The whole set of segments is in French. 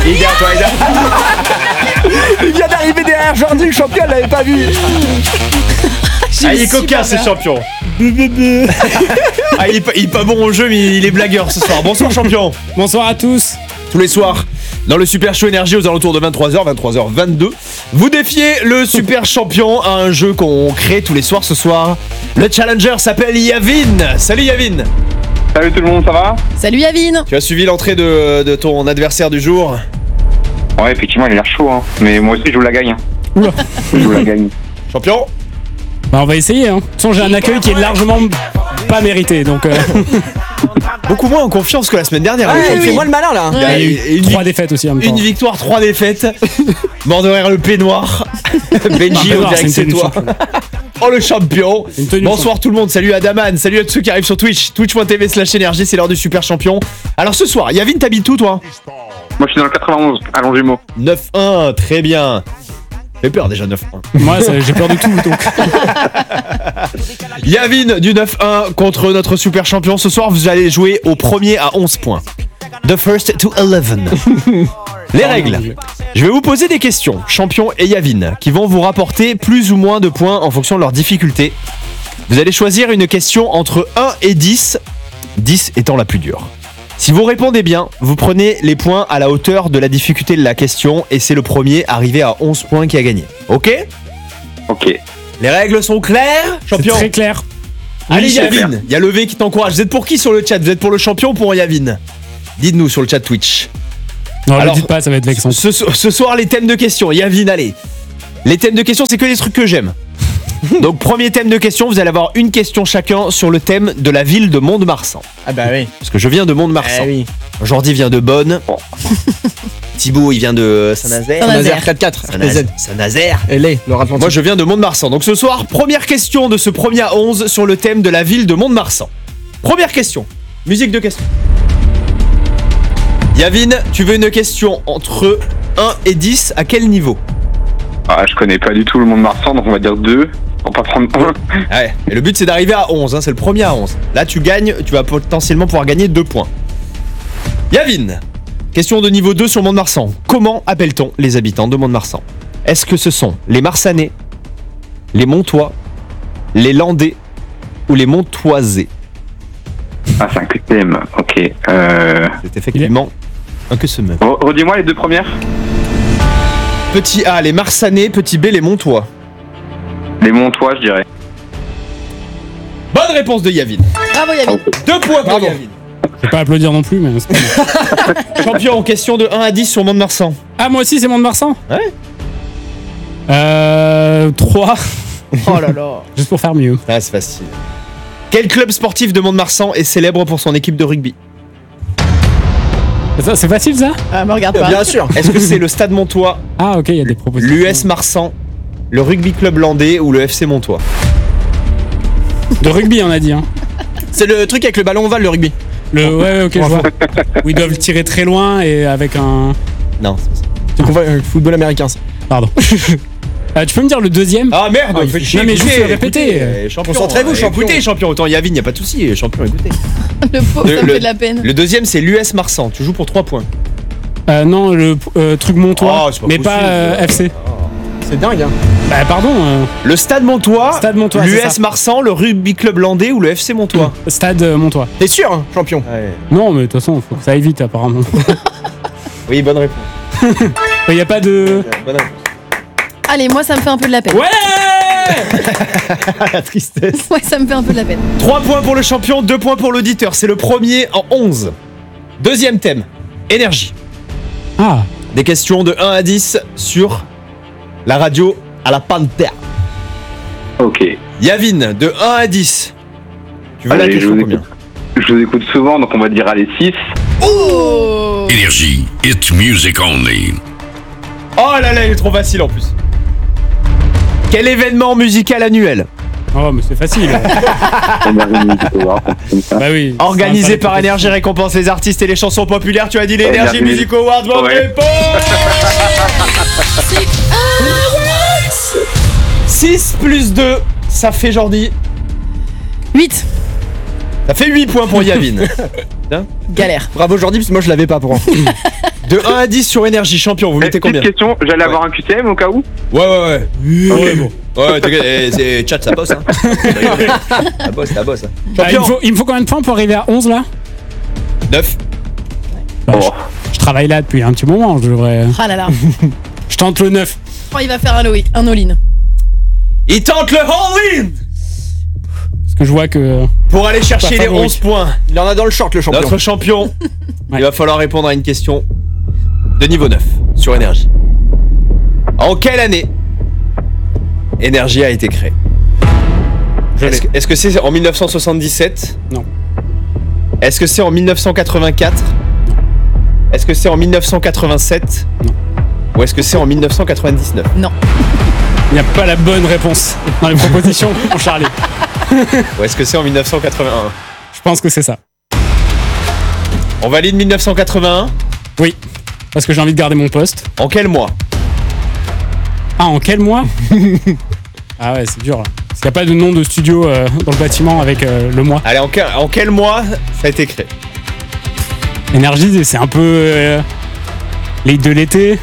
Il est derrière toi, Il vient d'arriver derrière Jordi, le champion, elle l'avait pas vu. il est coquin ce champion. Il est pas bon au jeu, mais il est blagueur ce soir. Bonsoir champion. Bonsoir à tous. Tous les soirs, dans le Super Show Énergie aux alentours de 23h, 23h22, vous défiez le Super Champion à un jeu qu'on crée tous les soirs ce soir. Le challenger s'appelle Yavin. Salut Yavin. Salut tout le monde, ça va? Salut Yavin. Tu as suivi l'entrée de ton adversaire du jour? Ouais, effectivement, il a l'air chaud, hein. Mais moi aussi, je vous la gagne. Oula. Je vous la gagne. Champion? Bah on va essayer. Hein. De toute façon, j'ai un accueil qui est largement pas mérité, donc. Beaucoup moins en confiance que la semaine dernière. Ouais, fais-moi le malin là. Il y a une 3 défaites aussi en même temps. Une victoire, 3 défaites. Mort de rire le peignoir. Benji, on dirait que c'est toi. Oh le champion. Bonsoir tout le monde, salut à Daman, salut à tous ceux qui arrivent sur Twitch. Twitch.tv/énergie, c'est l'heure du Super Champion. Alors ce soir, Yavin, t'habites où toi? Moi, je suis dans le 91, à Longjumeau. 9-1, très bien. J'ai peur déjà 9-1. Moi, j'ai peur de tout, donc. Yavin du 9-1 contre notre Super Champion. Ce soir, vous allez jouer au premier à 11 points. The first to 11. Les règles. Je vais vous poser des questions, Champion et Yavin, qui vont vous rapporter plus ou moins de points en fonction de leur difficulté. Vous allez choisir une question entre 1 et 10, 10 étant la plus dure. Si vous répondez bien, vous prenez les points à la hauteur de la difficulté de la question et c'est le premier arrivé à 11 points qui a gagné. Ok? Ok. Les règles sont claires, Champion? C'est très clair. Allez Oui, Yavin, il y a Levé qui t'encourage. Vous êtes pour qui sur le chat? Vous êtes pour le champion ou pour Yavin? Dites-nous sur le chat Twitch. Non, Alors, le dites pas, ça va être vexant. Ce soir, les thèmes de questions. Yavin, allez. Les thèmes de questions, c'est que des trucs que j'aime. Donc, premier thème de questions, vous allez avoir une question chacun sur le thème de la ville de Mont-de-Marsan. Ah bah oui. Parce que je viens de Mont-de-Marsan. Eh oui. Jordi vient de Bonne. Thibaut, il vient de Saint-Nazaire. Saint-Nazaire 4-4. Saint-Nazaire. Elle est, le Atlantique. Moi, je viens de Mont-de-Marsan. Donc, ce soir, première question de ce premier à 11 sur le thème de la ville de Mont-de-Marsan. Première question. Musique de question. Yavin, tu veux une question entre 1 et 10, à quel niveau? Ah, je connais pas du tout le monde Marsan, donc on va dire 2. On va pas prendre 1. Ouais, et le but c'est d'arriver à 11, hein, c'est le premier à 11. Là tu gagnes, tu vas potentiellement pouvoir gagner 2 points. Yavin, question de niveau 2 sur Mont-de-Marsan. Comment appelle-t-on les habitants de Mont-de-Marsan? Est-ce que ce sont les Marsanais, les Montois, les Landais ou les Montoisais? Ah, c'est un QTM, ok. C'est effectivement un que ce même. Redis-moi les deux premières. Petit A, les Marsanais, petit B, les Montois. Les Montois, je dirais. Bonne réponse de Yavin. Bravo Yavin. 2 points pour Bravo. Yavin. Je vais pas applaudir non plus, mais c'est pas grave. Champion, question de 1 à 10 sur Mont-de-Marsan. Ah, moi aussi, c'est Mont-de-Marsan? Ouais. 3. Oh là là. Juste pour faire mieux. Ah, c'est facile. Quel club sportif de Mont-de-Marsan est célèbre pour son équipe de rugby? Ça, c'est facile, ça? Ah, me regarde pas. Bien sûr. Est-ce que c'est le Stade Montois, Ah, ok, il y a des propositions. l'US Marsan, le Rugby Club Landais ou le FC Montois? De rugby, on a dit, hein. C'est le truc avec le ballon ovale, le rugby. Ouais, ok, je vois. Où ils doivent tirer très loin et avec un. Non, c'est pas ça. Tu confonds avec le football américain. Ça. Pardon. Tu peux me dire le deuxième? Ah merde, Ah, faites il- chier, non, mais écoutez, juste répétez. écoutez, champion, Concentrez-vous, champion. Écoutez, champion, autant Yavin, y a pas de souci, champion, écoutez. Le pauvre, ça me fait de la peine. Le deuxième, c'est l'US Marsan, tu joues pour 3 points. Non, le truc Montois, Oh, c'est pas mais possible. pas FC. C'est dingue, hein. Bah, pardon. Le Stade Montois, Stade Montois, c'est l'US ça. Marsan, le Rugby Club Landais ou le FC Montois? Stade Montois. T'es sûr, hein, champion? Ouais. Non, mais de toute façon, faut que ça aille vite, apparemment. Oui, bonne réponse. Il y a pas de. Bonne réponse. Allez, moi ça me fait un peu de la peine. Ouais. La tristesse. Ouais, ça me fait un peu de la peine. 3 points pour le champion, 2 points pour l'auditeur. C'est le premier en 11. Deuxième thème, énergie. Ah. Des questions de 1 à 10 sur la radio à la Panthère. Ok. Yavin, de 1 à 10. Tu veux la Allez, question combien? Je vous écoute souvent, donc on va dire allez 6. Oh. Énergie, it's music only. Oh là là, il est trop facile en plus. Quel événement musical annuel Oh, mais c'est facile. Bah oui. organisé par Énergie récompense les artistes et les chansons populaires? Tu as dit l'Energy Énergie. Music Awards, bonne Ouais. réponse. 6 plus 2, ça fait Jordi. 8. Ça fait 8 points pour Yavin. Galère. Bravo Jordi, parce que moi je l'avais pas pour. De 1 à 10 sur énergie, champion, vous mettez combien? Petite question, j'allais avoir un QTM au cas où? Ouais. Ouais, bon. Ouais, t'inquiète, c'est chat, ça bosse, hein. Ça bosse. Ah, Champion. il me faut combien de points pour arriver à 11 là? 9. Bah, Oh. je travaille là depuis un petit moment, je devrais. Ah là là. Je tente le 9. Oh, il va faire un all-in. Il tente le all-in Parce que je vois que. pour aller chercher Pas les favori. 11 points. Il en a dans le short, le champion. Notre champion, Ouais. il va falloir répondre à une question de niveau 9 sur énergie. En quelle année énergie a été créée? Est-ce que c'est en 1977? Non. Est-ce que c'est en 1984? Est-ce que c'est en 1987? Non. Ou est-ce que c'est en 1999? Non. Il n'y a pas la bonne réponse dans les propositions pour Charlie. Ou est-ce que c'est en 1981? Je pense que c'est ça. On valide 1981? Oui. Parce que j'ai envie de garder mon poste. En quel mois? Ah, en quel mois? Ah ouais, c'est dur là. Parce qu'il n'y a pas de nom de studio dans le bâtiment avec le mois. Allez, en quel mois ça a été créé? Énergie, c'est un peu les de l'été.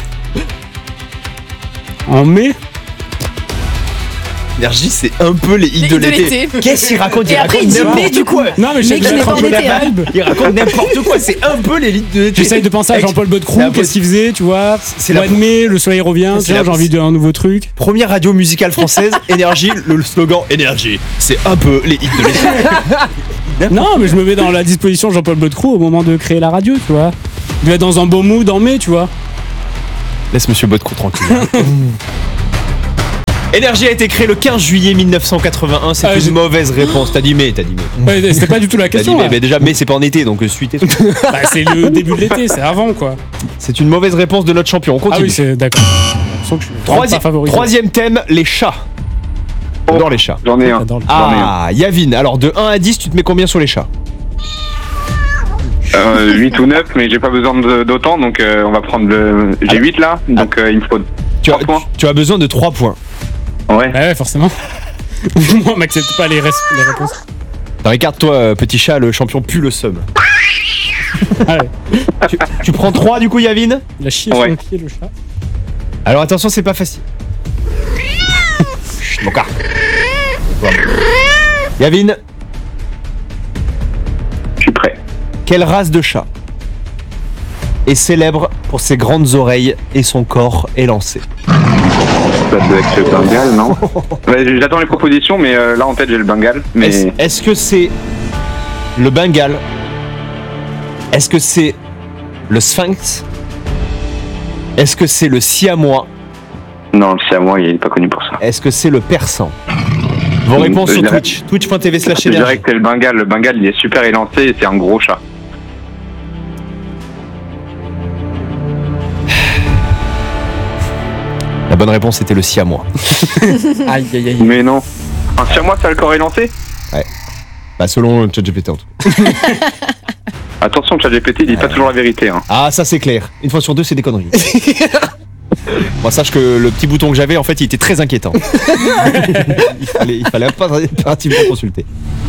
En mai. Énergie, c'est un peu les hits de l'été. Qu'est-ce qu'il raconte? Et après, il dit mai du coup. Non, mais je sais Mais que qui n'est pas en un peu été, la hein. vibe. Il raconte n'importe quoi, c'est un peu les hits de l'été. J'essaye de penser à Jean-Paul C'est Baudecroux, la qu'est-ce qu'il faisait, tu vois. c'est la Mois de mai, le soleil revient, c'est tiens, la- j'ai envie d'un nouveau truc. Première radio musicale française, Énergie, le slogan Énergie. C'est un peu les hits de l'été. Non, mais je me mets dans la disposition de Jean-Paul Baudecroux au moment de créer la radio, tu vois. Il doit être dans un bon mood en mai, tu vois. Laisse Monsieur Baudecroux tranquille. Énergie a été créé le 15 juillet 1981, c'est Ah, une j'ai- mauvaise réponse. T'as dit mai. Ouais, c'était pas du tout la T'as dit question. mai, là. mais déjà mai c'est pas en été, donc suite et tout. Bah, c'est le début de l'été, c'est avant, quoi. C'est une mauvaise réponse de notre champion, on Ah continue. oui, c'est d'accord. J'ai l'impression que je suis vraiment pas favorisé. Troisième thème, les chats. J'adore les chats. J'en ai un. J'adore le- Ah, Yavin, alors de 1 à 10, tu te mets combien sur les chats? 8 ou 9, mais j'ai pas besoin d'autant, donc on va prendre le. J'ai 8 là, donc il me faut Tu as, 3 points. tu as besoin de 3 points. Ouais. Bah ouais, forcément. Moi, on m'accepte pas les réponses. Regarde-toi, petit chat, le champion pue le seum. Ah ouais. Tu prends 3 du coup, Yavin? Il a chié Ouais. sur le pied, le chat. Alors attention, c'est pas facile. Chut, mon gars. Yavin, Je suis prêt. quelle race de chat est célèbre pour ses grandes oreilles et son corps élancé? Ça doit être le Bengale, non? Ouais, j'attends les propositions, mais là en tête j'ai le Bengale. Mais Est-ce que c'est le Bengale? Est-ce que c'est le Sphinx? Est-ce que c'est le Siamois? non, le Siamois il est pas connu pour ça. Est-ce que c'est le Persan? Vos réponses je sur dirais- Twitch. Twitch.tv/énergie. Je dirais que c'est le Bengale. Le Bengale il est super élancé et c'est un gros chat. La bonne réponse était le Siamois. Aïe, aïe, aïe. Mais non. Un Siamois ça a le corps élancé? Bah selon ChatGPT en tout cas. Attention, ChatGPT il dit pas toujours la vérité. Hein. Ah ça c'est clair. Une fois sur deux c'est des conneries. Moi sache que le petit bouton que j'avais en fait il était très inquiétant. il fallait impérativement consulter.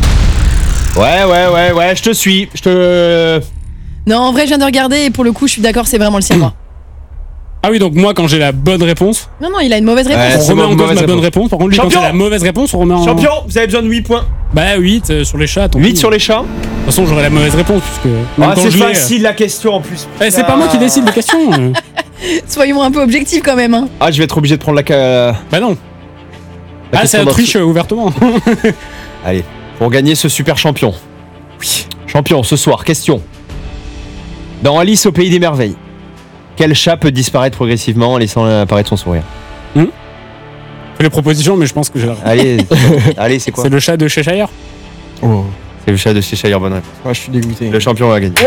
Ouais, je te suis. Non, en vrai, je viens de regarder et pour le coup, je suis d'accord, c'est vraiment le siamois. Ah oui, donc moi, quand j'ai la bonne réponse, Non, il a une mauvaise Ouais, réponse. on c'est remet en une cause mauvaise ma bonne réponse. réponse. Par contre, lui, quand Champion c'est la mauvaise réponse, on remet en. Champion, vous avez besoin de 8 points. Bah 8 sur les chats. tant 8 pis. sur les chats. De toute façon, j'aurai la mauvaise réponse puisque. même Ah quand c'est je l'ai, facile la question en plus. Eh, c'est pas moi qui décide des questions. Soyons un peu objectifs quand même. Hein. Ah je vais être obligé de prendre la Bah non. La Ah, question c'est la dans- triche ouvertement. Allez, pour gagner ce super champion. Oui. Champion, ce soir, question. Dans Alice au pays des merveilles, quel chat peut disparaître progressivement en laissant apparaître son sourire? Fais les propositions, mais je pense que j'ai la réponse. Allez, c'est quoi? C'est le chat de Cheshire. Oh. C'est le chat de Cheshire, bonne réponse. Ah, je suis dégoûté. Le champion va gagner.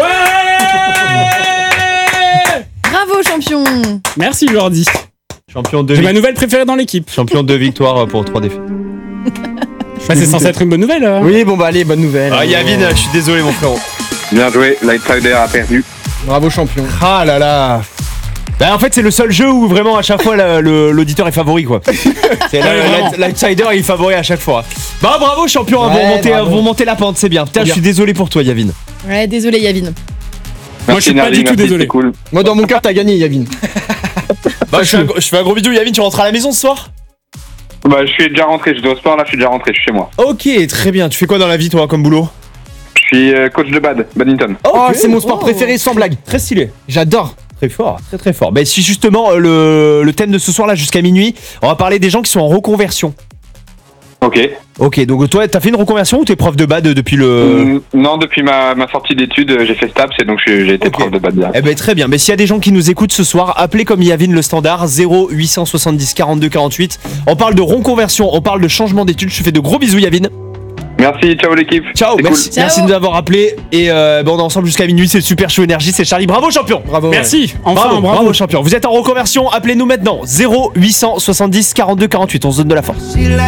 Bravo, champion. Merci Jordi. Champion de J'ai ma nouvelle préférée dans l'équipe. Champion de victoire pour 3 défaites. Bah, c'est censé être une bonne nouvelle. Oui, bon bah allez, bonne nouvelle. Ah Yavin, je suis désolé mon frérot. Bien joué, l'Outsider a perdu. Bravo champion. Ah là là. Bah en fait c'est le seul jeu où vraiment à chaque fois l'auditeur est favori quoi. C'est vraiment. l'outsider il est favori à chaque fois. Bah bravo champion, Ouais, vous bravo. remontez la pente, c'est bien. Putain, je suis désolé pour toi Yavin. Ouais, désolé, Yavin. Moi, je suis pas du tout désolé. C'est cool. Moi, dans mon cœur, t'as gagné, Yavin. Bah, je fais un gros bisou, Yavin, tu rentres à la maison ce soir? Bah, je suis déjà rentré, j'étais au sport, là, je suis déjà rentré, je suis chez moi. Ok, très bien. Tu fais quoi dans la vie, toi, comme boulot? Je suis coach de badminton. Oh, c'est mon sport préféré, sans blague. Très stylé. J'adore. Très fort, très très fort. Bah, si justement, le thème de ce soir, là, jusqu'à minuit, on va parler des gens qui sont en reconversion. Ok. Ok, donc toi, t'as fait une reconversion ou t'es prof de bad depuis le... Non, depuis ma sortie d'études, j'ai fait STAPS et donc j'ai été Ok. prof de bad direct. Eh ben très bien, mais s'il y a des gens qui nous écoutent ce soir, appelez comme Yavin le standard 0870 42 48. On parle de reconversion, on parle de changement d'études. Je te fais de gros bisous Yavin. Merci, ciao l'équipe. Ciao, C'est merci, Ciao. merci de nous avoir appelés. Et on est ensemble jusqu'à minuit, c'est le Super Show Énergie, c'est Charlie. Bravo champion. Bravo. Merci. Enfin, bravo champion. Vous êtes en reconversion, appelez-nous maintenant 0870 42 48. On se donne de la force.